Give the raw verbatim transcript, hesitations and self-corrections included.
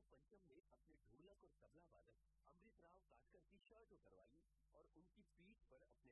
पंचम ने अपने ढोलक और तबला वादक अमृत राव काटकर की शर्ट उतरवा ली और उनकी पीठ पर अपनी